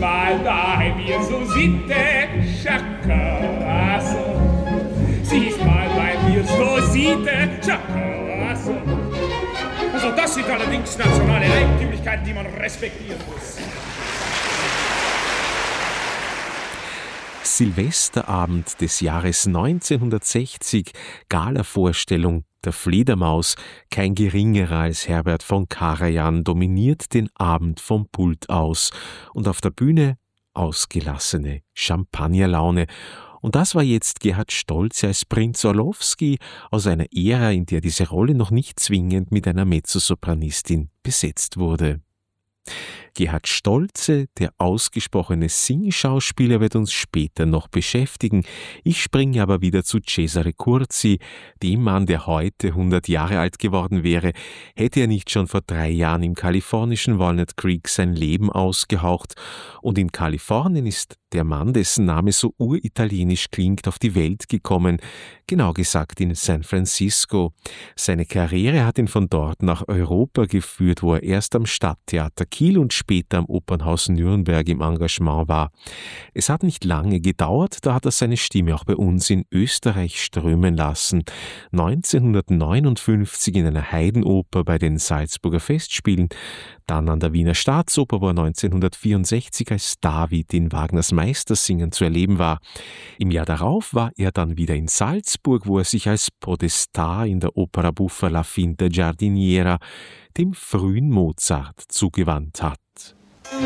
mal bei mir so Sitte, Schakasso. Sie ist mal bei mir so Sitte, Schakasso. Also das sind allerdings nationale Eigentümlichkeiten, die man respektieren muss. Silvesterabend des Jahres 1960, Galavorstellung der Fledermaus, kein geringerer als Herbert von Karajan dominiert den Abend vom Pult aus und auf der Bühne ausgelassene Champagnerlaune. Und das war jetzt Gerhard Stolze als Prinz Orlowski aus einer Ära, in der diese Rolle noch nicht zwingend mit einer Mezzosopranistin besetzt wurde. Gerhard Stolze, der ausgesprochene Singschauspieler, wird uns später noch beschäftigen. Ich springe aber wieder zu Cesare Curzi, dem Mann, der heute 100 Jahre alt geworden wäre, hätte er nicht schon vor 3 Jahren im kalifornischen Walnut Creek sein Leben ausgehaucht. Und in Kalifornien ist der Mann, dessen Name so uritalienisch klingt, auf die Welt gekommen, genau gesagt in San Francisco. Seine Karriere hat ihn von dort nach Europa geführt, wo er erst am Stadttheater Kiel und später am Opernhaus Nürnberg im Engagement war. Es hat nicht lange gedauert, da hat er seine Stimme auch bei uns in Österreich strömen lassen. 1959 in einer Haydn-Oper bei den Salzburger Festspielen, dann an der Wiener Staatsoper, wo er 1964 als David in Wagners Meistersingen zu erleben war. Im Jahr darauf war er dann wieder in Salzburg, wo er sich als Podestar in der Opera buffa La Finta Giardiniera dem frühen Mozart zugewandt hat.